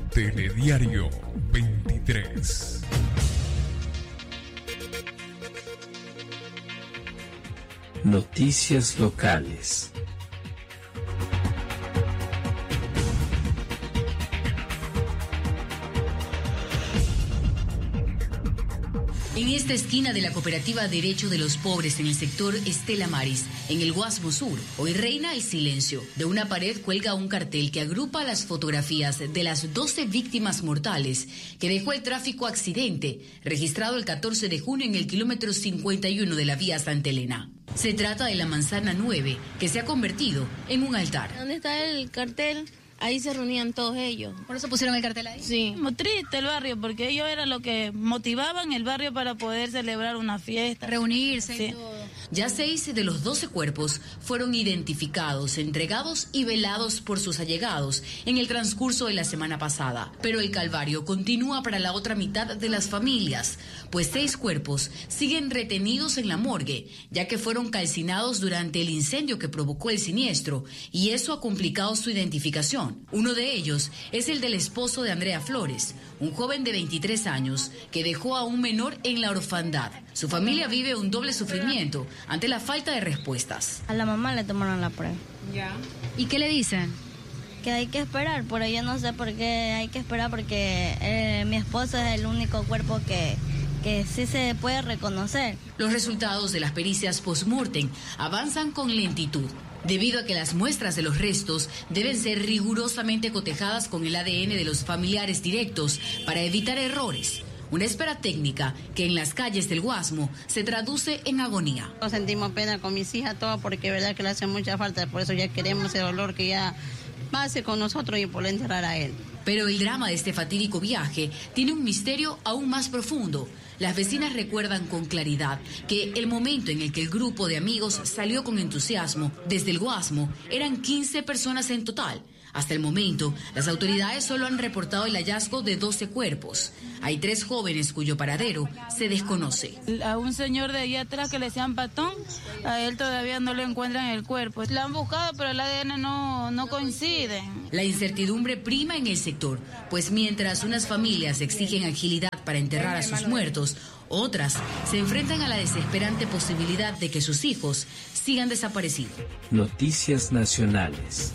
Telediario 23. Noticias locales. En esta esquina de la cooperativa Derecho de los Pobres en el sector Estela Maris, en el Guasmo Sur, hoy reina el silencio. De una pared cuelga un cartel que agrupa las fotografías de las 12 víctimas mortales que dejó el tráfico accidente, registrado el 14 de junio en el kilómetro 51 de la vía Santa Elena. Se trata de la manzana 9, que se ha convertido en un altar. ¿Dónde está el cartel? Ahí se reunían todos ellos. ¿Por eso pusieron el cartel ahí? Sí. Muy triste el barrio, porque ellos eran los que motivaban el barrio para poder celebrar una fiesta. Reunirse Sí. y todo. Ya 6 de los 12 cuerpos fueron identificados, entregados y velados por sus allegados en el transcurso de la semana pasada. Pero el calvario continúa para la otra mitad de las familias, pues 6 cuerpos siguen retenidos en la morgue, ya que fueron calcinados durante el incendio que provocó el siniestro, y eso ha complicado su identificación. Uno de ellos es el del esposo de Andrea Flores, un joven de 23 años que dejó a un menor en la orfandad. Su familia vive un doble sufrimiento ante la falta de respuestas. A la mamá le tomaron la prueba. Ya. ¿Y qué le dicen? Que hay que esperar, por ello no sé por qué hay que esperar, porque mi esposo es el único cuerpo que sí se puede reconocer. Los resultados de las pericias post-mortem avanzan con lentitud, debido a que las muestras de los restos deben ser rigurosamente cotejadas con el ADN de los familiares directos para evitar errores. Una espera técnica que en las calles del Guasmo se traduce en agonía. Nos sentimos pena con mis hijas, todo, porque es verdad que le hace mucha falta, por eso ya queremos ese dolor que ya pase con nosotros y por enterrar a él. Pero el drama de este fatídico viaje tiene un misterio aún más profundo. Las vecinas recuerdan con claridad que el momento en el que el grupo de amigos salió con entusiasmo desde el Guasmo eran 15 personas en total. Hasta el momento, las autoridades solo han reportado el hallazgo de 12 cuerpos. Hay 3 jóvenes cuyo paradero se desconoce. A un señor de allá atrás que le decían Patón, a él todavía no lo encuentran en el cuerpo. La han buscado, pero el ADN no coincide. La incertidumbre prima en el sector, pues mientras unas familias exigen agilidad para enterrar a sus muertos, otras se enfrentan a la desesperante posibilidad de que sus hijos sigan desaparecidos. Noticias nacionales.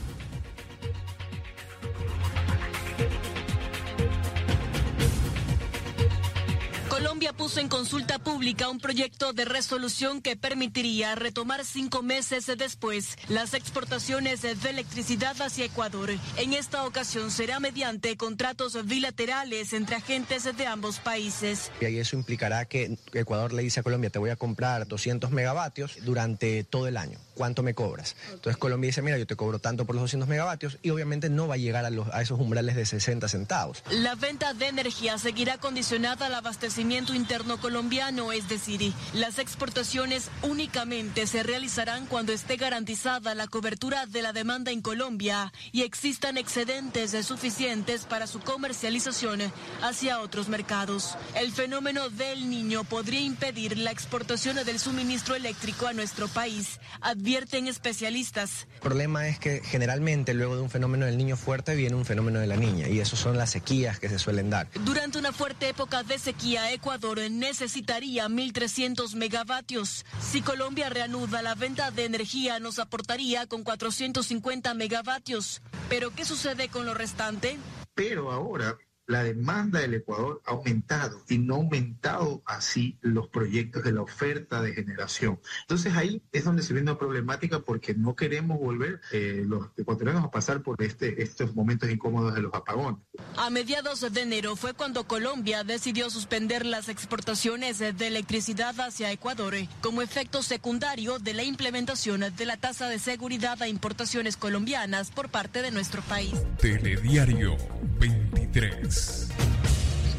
Colombia puso en consulta pública un proyecto de resolución que permitiría retomar 5 meses después las exportaciones de electricidad hacia Ecuador. En esta ocasión será mediante contratos bilaterales entre agentes de ambos países. Y ahí eso implicará que Ecuador le dice a Colombia, te voy a comprar 200 megavatios durante todo el año. ¿Cuánto me cobras? Entonces Colombia dice, mira, yo te cobro tanto por los 200 megavatios y obviamente no va a llegar a esos umbrales de 60 centavos. La venta de energía seguirá condicionada al abastecimiento interno colombiano, es decir, las exportaciones únicamente se realizarán cuando esté garantizada la cobertura de la demanda en Colombia y existan excedentes suficientes para su comercialización hacia otros mercados. El fenómeno del Niño podría impedir la exportación del suministro eléctrico a nuestro país, advierten especialistas. El problema es que generalmente luego de un fenómeno del Niño fuerte viene un fenómeno de la Niña y eso son las sequías que se suelen dar. Durante una fuerte época de sequía, Ecuador necesitaría 1.300 megavatios. Si Colombia reanuda la venta de energía, nos aportaría con 450 megavatios. ¿Pero qué sucede con lo restante? Pero ahora la demanda del Ecuador ha aumentado y no ha aumentado así los proyectos de la oferta de generación. Entonces ahí es donde se viene una problemática porque no queremos volver los ecuatorianos a pasar por estos momentos incómodos de los apagones. A mediados de enero fue cuando Colombia decidió suspender las exportaciones de electricidad hacia Ecuador como efecto secundario de la implementación de la tasa de seguridad a importaciones colombianas por parte de nuestro país. Telediario 23.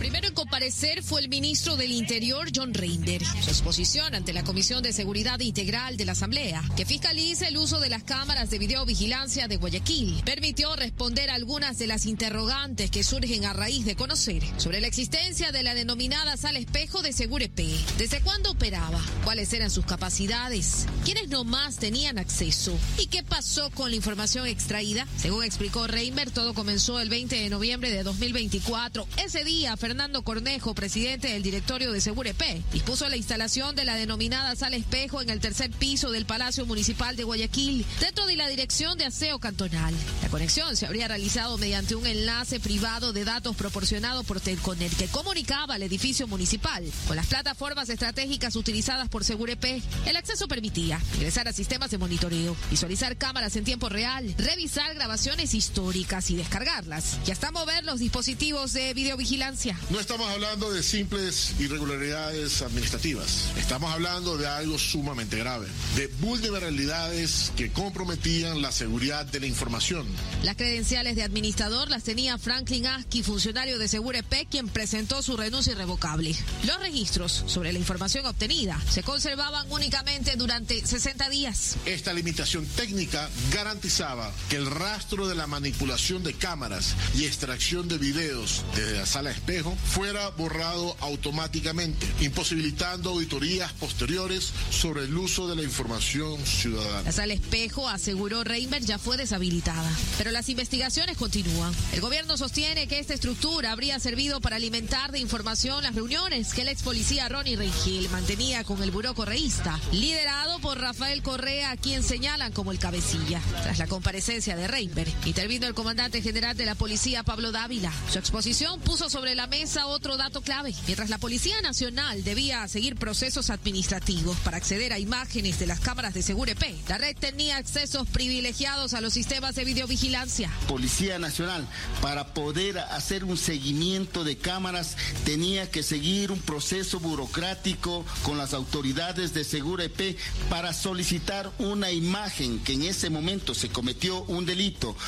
primero en comparecer fue el ministro del Interior, John Reiner. Su exposición ante la Comisión de Seguridad Integral de la Asamblea, que fiscaliza el uso de las cámaras de videovigilancia de Guayaquil, permitió responder algunas de las interrogantes que surgen a raíz de conocer sobre la existencia de la denominada sala espejo de Segurep. ¿Desde cuándo operaba? ¿Cuáles eran sus capacidades? ¿Quiénes nomás tenían acceso? ¿Y qué pasó con la información extraída? Según explicó Reiner, todo comenzó el 20 de noviembre de 2024. Ese día, Fernando Cornejo, presidente del directorio de Segurep, dispuso la instalación de la denominada sala espejo en el tercer piso del Palacio Municipal de Guayaquil, dentro de la Dirección de Aseo Cantonal. La conexión se habría realizado mediante un enlace privado de datos proporcionado por Telconet, que comunicaba al edificio municipal con las plataformas estratégicas utilizadas por Segurep. El acceso permitía ingresar a sistemas de monitoreo, visualizar cámaras en tiempo real, revisar grabaciones históricas y descargarlas, y hasta mover los dispositivos de videovigilancia. No estamos hablando de simples irregularidades administrativas. Estamos hablando de algo sumamente grave, de vulnerabilidades que comprometían la seguridad de la información. Las credenciales de administrador las tenía Franklin Aski, funcionario de Segurep, quien presentó su renuncia irrevocable. Los registros sobre la información obtenida se conservaban únicamente durante 60 días. Esta limitación técnica garantizaba que el rastro de la manipulación de cámaras y extracción de videos desde la sala espejo fuera borrado automáticamente, imposibilitando auditorías posteriores sobre el uso de la información ciudadana. La sala espejo, aseguró Reiner, ya fue deshabilitada, pero las investigaciones continúan. El gobierno sostiene que esta estructura habría servido para alimentar de información las reuniones que el ex policía Ronnie Rengel mantenía con el buró correísta, liderado por Rafael Correa, a quien señalan como el cabecilla. Tras la comparecencia de Reiner, intervino el comandante general de la policía, Pablo Dávila. Su exposición puso sobre la mesa otro dato clave. Mientras la Policía Nacional debía seguir procesos administrativos para acceder a imágenes de las cámaras de Segurep, la red tenía accesos privilegiados a los sistemas de videovigilancia. Policía Nacional, para poder hacer un seguimiento de cámaras, tenía que seguir un proceso burocrático con las autoridades de Segurep para solicitar una imagen que en ese momento se cometió un delito,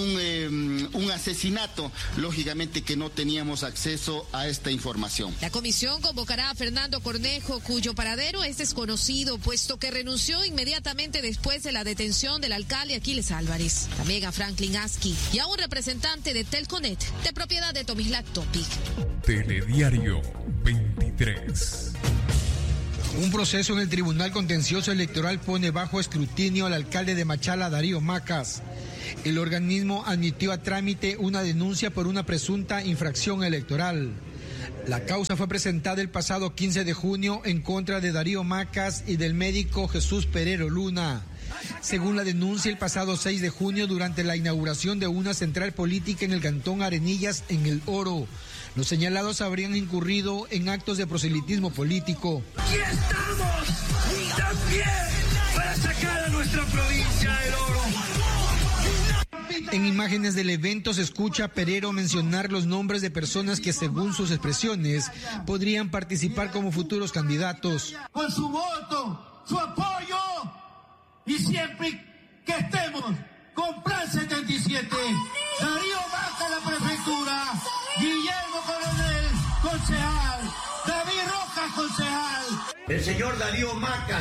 un asesinato. Lógicamente que no teníamos acceso a esta información. La comisión convocará a Fernando Cornejo, cuyo paradero es desconocido, puesto que renunció inmediatamente después de la detención del alcalde Aquiles Álvarez. También a Franklin Aski y a un representante de Telconet, de propiedad de Tomislav Topic. Telediario 23. Un proceso en el Tribunal Contencioso Electoral pone bajo escrutinio al alcalde de Machala, Darío Macas. El organismo admitió a trámite una denuncia por una presunta infracción electoral. La causa fue presentada el pasado 15 de junio en contra de Darío Macas y del médico Jesús Perero Luna. Según la denuncia, el pasado 6 de junio, durante la inauguración de una central política en el cantón Arenillas, en El Oro, los señalados habrían incurrido en actos de proselitismo político. ¡Aquí estamos! ¡También para sacar a nuestra provincia El Oro! En imágenes del evento se escucha a Perero mencionar los nombres de personas que, según sus expresiones, podrían participar como futuros candidatos. Con su voto, su apoyo y siempre que estemos con Plan 77, Darío Macas la prefectura, Guillermo Coronel, concejal, David Rojas, concejal. El señor Darío Macas,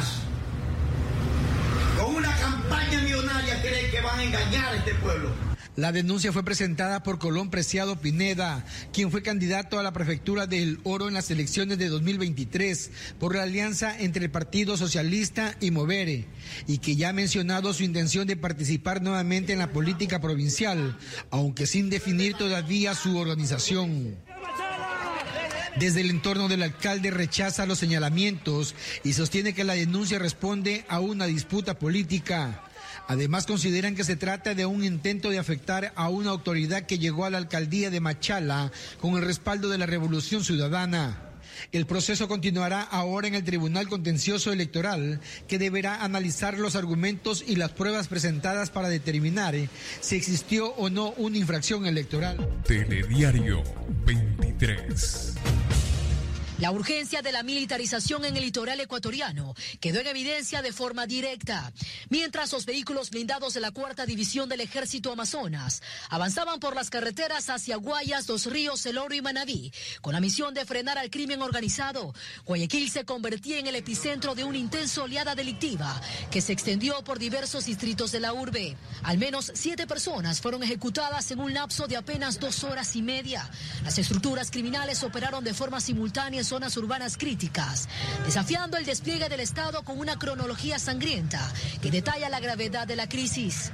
con una campaña millonaria, cree que van a engañar a este pueblo. La denuncia fue presentada por Colón Preciado Pineda, quien fue candidato a la prefectura de El Oro en las elecciones de 2023 por la alianza entre el Partido Socialista y Movere, y que ya ha mencionado su intención de participar nuevamente en la política provincial, aunque sin definir todavía su organización. Desde el entorno del alcalde rechaza los señalamientos y sostiene que la denuncia responde a una disputa política. Además, consideran que se trata de un intento de afectar a una autoridad que llegó a la alcaldía de Machala con el respaldo de la Revolución Ciudadana. El proceso continuará ahora en el Tribunal Contencioso Electoral, que deberá analizar los argumentos y las pruebas presentadas para determinar si existió o no una infracción electoral. Telediario 23. La urgencia de la militarización en el litoral ecuatoriano quedó en evidencia de forma directa, mientras los vehículos blindados de la 4ª División del Ejército Amazonas avanzaban por las carreteras hacia Guayas, Los Ríos, El Oro y Manabí, con la misión de frenar al crimen organizado. Guayaquil se convertía en el epicentro de una intensa oleada delictiva que se extendió por diversos distritos de la urbe. Al menos 7 personas fueron ejecutadas en un lapso de apenas 2 horas y media. Las estructuras criminales operaron de forma simultánea en zonas urbanas críticas, desafiando el despliegue del Estado con una cronología sangrienta que detalla la gravedad de la crisis.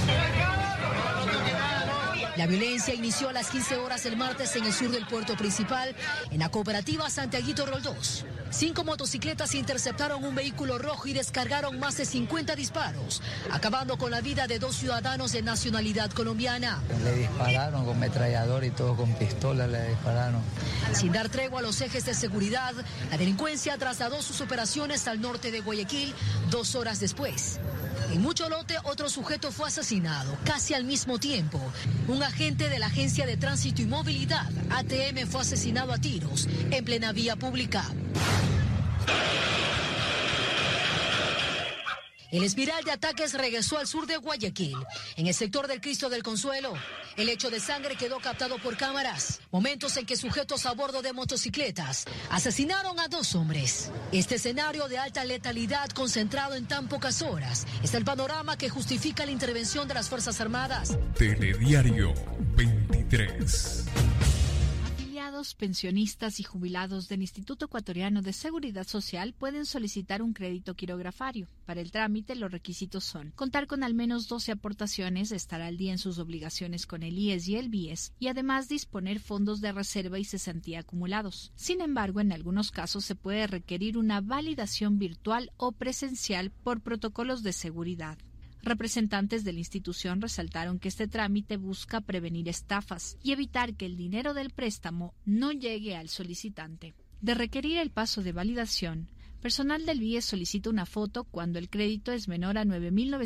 La violencia inició a las 15 horas del martes en el sur del puerto principal, en la cooperativa Santiaguito Roldós. 5 motocicletas interceptaron un vehículo rojo y descargaron más de 50 disparos, acabando con la vida de 2 ciudadanos de nacionalidad colombiana. Le dispararon con metrallador y todo, con pistola le dispararon. Sin dar tregua a los ejes de seguridad, la delincuencia trasladó sus operaciones al norte de Guayaquil 2 horas después. En Mucho Lote, otro sujeto fue asesinado, casi al mismo tiempo. Un agente de la Agencia de Tránsito y Movilidad, ATM, fue asesinado a tiros en plena vía pública. El espiral de ataques regresó al sur de Guayaquil, en el sector del Cristo del Consuelo. El hecho de sangre quedó captado por cámaras. Momentos en que sujetos a bordo de motocicletas asesinaron a 2 hombres. Este escenario de alta letalidad concentrado en tan pocas horas es el panorama que justifica la intervención de las Fuerzas Armadas. Telediario 23. Pensionistas y jubilados del Instituto Ecuatoriano de Seguridad Social pueden solicitar un crédito quirografario. Para el trámite, los requisitos son contar con al menos 12 aportaciones, estar al día en sus obligaciones con el IES y el BIES y además disponer fondos de reserva y cesantía acumulados. Sin embargo, en algunos casos se puede requerir una validación virtual o presencial por protocolos de seguridad. Representantes de la institución resaltaron que este trámite busca prevenir estafas y evitar que el dinero del préstamo no llegue al solicitante. De requerir el paso de validación, personal del BIES solicita una foto cuando el crédito es menor a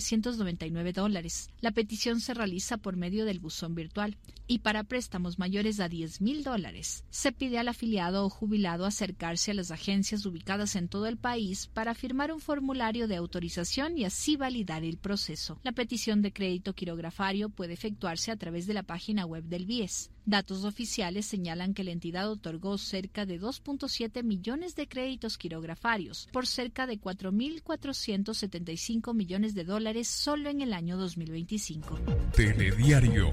$9.999. La petición se realiza por medio del buzón virtual y para préstamos mayores a $10.000 se pide al afiliado o jubilado acercarse a las agencias ubicadas en todo el país para firmar un formulario de autorización y así validar el proceso. La petición de crédito quirografario puede efectuarse a través de la página web del BIES. Datos oficiales señalan que la entidad otorgó cerca de 2.7 millones de créditos quirografarios por cerca de $4.475 millones solo en el año 2025. Telediario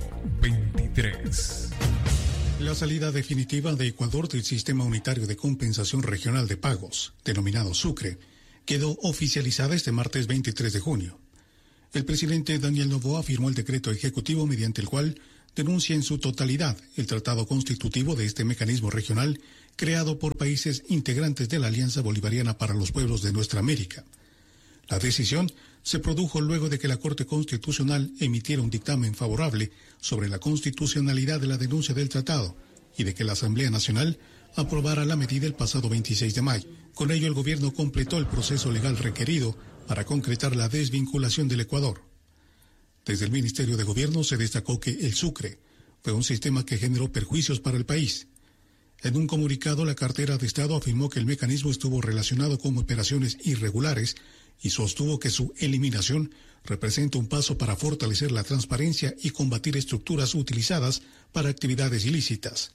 23. La salida definitiva de Ecuador del Sistema Unitario de Compensación Regional de Pagos, denominado Sucre, quedó oficializada este martes 23 de junio. El presidente Daniel Noboa firmó el decreto ejecutivo mediante el cual denuncia en su totalidad el tratado constitutivo de este mecanismo regional creado por países integrantes de la Alianza Bolivariana para los Pueblos de Nuestra América. La decisión se produjo luego de que la Corte Constitucional emitiera un dictamen favorable sobre la constitucionalidad de la denuncia del tratado y de que la Asamblea Nacional aprobara la medida el pasado 26 de mayo. Con ello, el gobierno completó el proceso legal requerido para concretar la desvinculación del Ecuador. Desde el Ministerio de Gobierno se destacó que el Sucre fue un sistema que generó perjuicios para el país. En un comunicado, la cartera de Estado afirmó que el mecanismo estuvo relacionado con operaciones irregulares y sostuvo que su eliminación representa un paso para fortalecer la transparencia y combatir estructuras utilizadas para actividades ilícitas.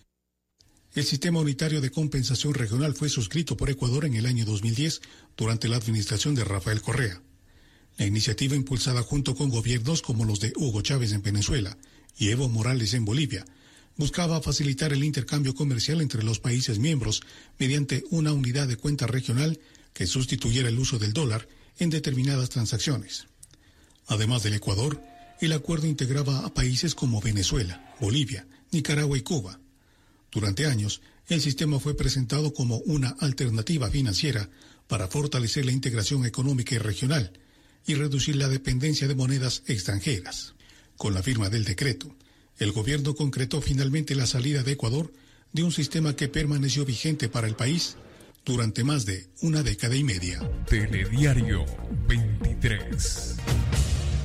El Sistema Unitario de Compensación Regional fue suscrito por Ecuador en el año 2010 durante la administración de Rafael Correa. La iniciativa, impulsada junto con gobiernos como los de Hugo Chávez en Venezuela y Evo Morales en Bolivia, buscaba facilitar el intercambio comercial entre los países miembros mediante una unidad de cuenta regional que sustituyera el uso del dólar en determinadas transacciones. Además del Ecuador, el acuerdo integraba a países como Venezuela, Bolivia, Nicaragua y Cuba. Durante años, el sistema fue presentado como una alternativa financiera para fortalecer la integración económica y regional y reducir la dependencia de monedas extranjeras. Con la firma del decreto, el gobierno concretó finalmente la salida de Ecuador de un sistema que permaneció vigente para el país durante más de una década y media. Telediario 23. 3 de los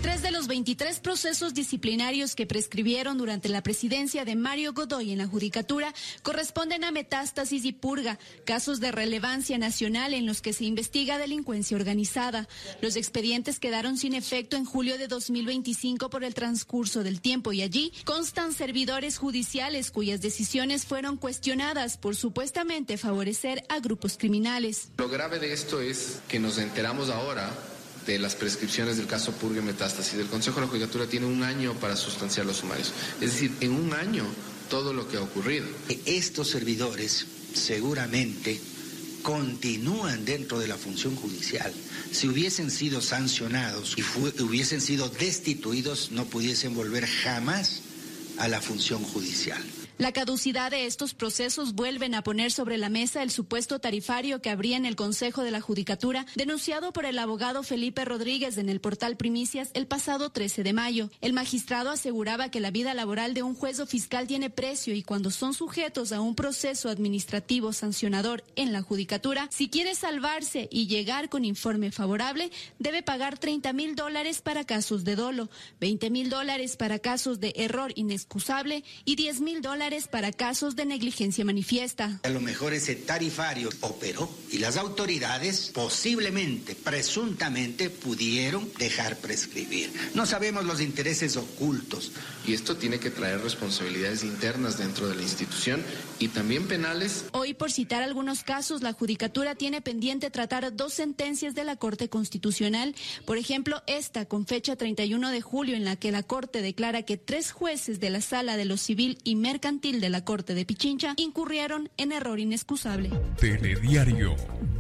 los 23 procesos disciplinarios que prescribieron durante la presidencia de Mario Godoy en la Judicatura corresponden a Metástasis y Purga, casos de relevancia nacional en los que se investiga delincuencia organizada. Los expedientes quedaron sin efecto en julio de 2025 por el transcurso del tiempo y allí constan servidores judiciales cuyas decisiones fueron cuestionadas por supuestamente favorecer a grupos criminales. Lo grave de esto es que nos enteramos ahora de las prescripciones del caso Purga y Metástasis. El Consejo de la Judicatura tiene un año para sustanciar los sumarios. Es decir, en un año todo lo que ha ocurrido. Estos servidores seguramente continúan dentro de la función judicial. Si hubiesen sido sancionados y hubiesen sido destituidos, no pudiesen volver jamás a la función judicial. La caducidad de estos procesos vuelven a poner sobre la mesa el supuesto tarifario que habría en el Consejo de la Judicatura, denunciado por el abogado Felipe Rodríguez en el portal Primicias el pasado 13 de mayo. El magistrado aseguraba que la vida laboral de un juez o fiscal tiene precio y cuando son sujetos a un proceso administrativo sancionador en la Judicatura, si quiere salvarse y llegar con informe favorable, debe pagar $30,000 para casos de dolo, $20,000 para casos de error inexcusable y $10,000 para casos de negligencia manifiesta. A lo mejor ese tarifario operó y las autoridades posiblemente, presuntamente, pudieron dejar prescribir. No sabemos los intereses ocultos. Y esto tiene que traer responsabilidades internas dentro de la institución y también penales. Hoy, por citar algunos casos, la Judicatura tiene pendiente tratar 2 sentencias de la Corte Constitucional. Por ejemplo, esta con fecha 31 de julio en la que la Corte declara que 3 jueces de la Sala de lo Civil y Mercantil de la Corte de Pichincha incurrieron en error inexcusable. Telediario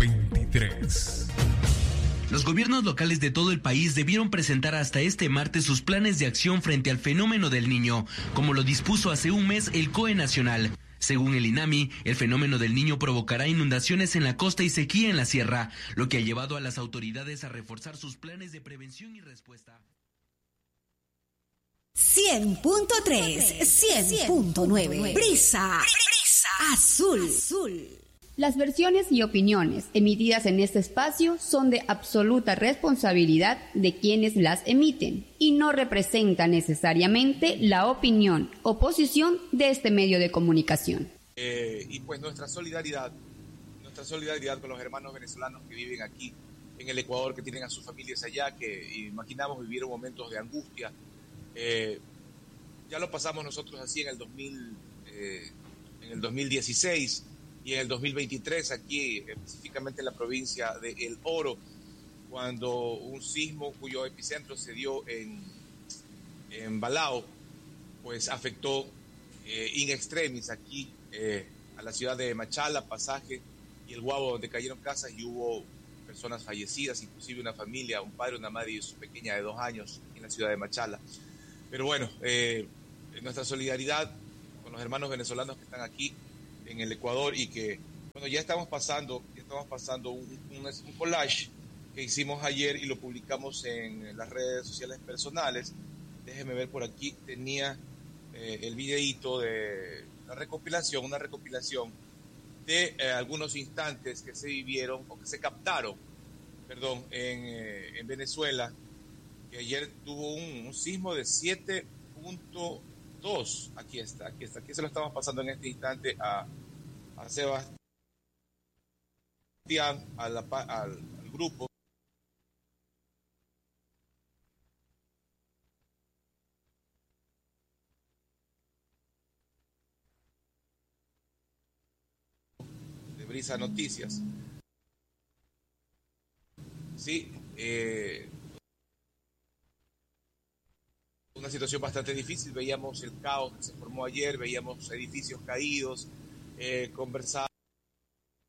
23. Los gobiernos locales de todo el país debieron presentar hasta este martes sus planes de acción frente al fenómeno del Niño, como lo dispuso hace un mes el COE Nacional. Según el INAMI, el fenómeno del Niño provocará inundaciones en la costa y sequía en la sierra, lo que ha llevado a las autoridades a reforzar sus planes de prevención y respuesta. 100.3, 100.9, Brisa Azul. Las versiones y opiniones emitidas en este espacio son de absoluta responsabilidad de quienes las emiten y no representan necesariamente la opinión o posición de este medio de comunicación. Y pues nuestra solidaridad con los hermanos venezolanos que viven aquí en el Ecuador, que tienen a sus familias allá, que imaginamos vivieron momentos de angustia. Ya lo pasamos nosotros así en el 2016 y en el 2023 aquí, específicamente en la provincia de El Oro, cuando un sismo cuyo epicentro se dio en Balao, pues afectó in extremis aquí a la ciudad de Machala, Pasaje y El Guabo, donde cayeron casas y hubo personas fallecidas, inclusive una familia, un padre, una madre y su pequeña de 2 años en la ciudad de Machala. Pero bueno, nuestra solidaridad con los hermanos venezolanos que están aquí en el Ecuador y que, bueno, ya estamos pasando un collage que hicimos ayer y lo publicamos en las redes sociales personales. Déjeme ver por aquí, tenía el videíto de una recopilación de algunos instantes que se vivieron o que se captaron, en Venezuela, que ayer tuvo un sismo de 7.2. Aquí se lo estamos pasando en este instante a Sebastián, al grupo. De Brisa Noticias. Sí, una situación bastante difícil. Veíamos el caos que se formó ayer, veíamos edificios caídos, conversar